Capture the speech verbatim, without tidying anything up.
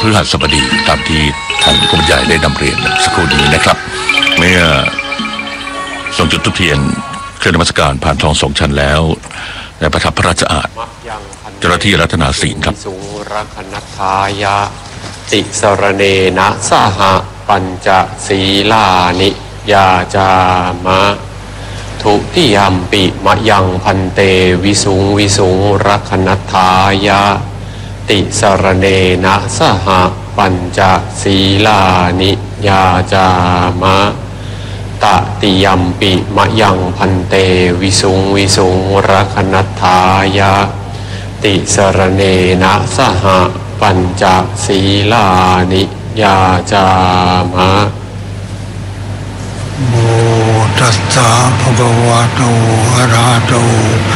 ฤหัสบดีตามที่ท่านผู้บรรยายได้นำเรียนสักครู่นี้นะครับเมื่อส่งจุดทุกเทียนเครื่องนมัสการผ่านทองสองชั้นแล้วในประทับพระราชอาณเจ้าหน้าที่รัตนาศีลครับสุรคณัทายาติสรเนนะสหปัญจศีลานิยาจามะทุติยมปิมะยังพันเตวิสุงวิสุงรักนัทธายาติสรเนนะสหปัญจศีลานิยาจามะตติยมปิมะยังพันเตวิสุงวิสุงรักนัทธายาติสรเนนะสหปัญจศีลานิยาจามะโมตัสสะภะคะวะโตอะระหะโต